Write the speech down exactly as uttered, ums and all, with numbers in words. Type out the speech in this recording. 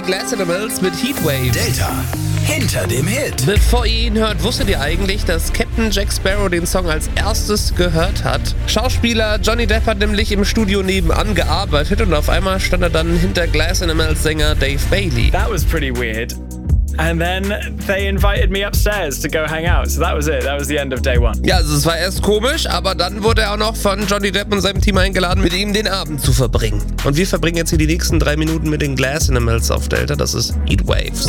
Glass Animals mit Heatwaves. Delta hinter dem Hit. Bevor ihr ihn hört, wusstet ihr eigentlich, dass Captain Jack Sparrow den Song als erstes gehört hat? Schauspieler Johnny Depp hat nämlich im Studio nebenan gearbeitet und auf einmal stand er dann hinter Glass Animals Sänger Dave Bailey. That was pretty weird. And then they invited me upstairs to go hang out. So that was it. That was the end of day one. Ja, also es war erst komisch, aber dann wurde er auch noch von Johnny Depp und seinem Team eingeladen, mit ihm den Abend zu verbringen. Und wir verbringen jetzt hier die nächsten drei Minuten mit den Glass Animals auf Delta. Das ist Heatwaves.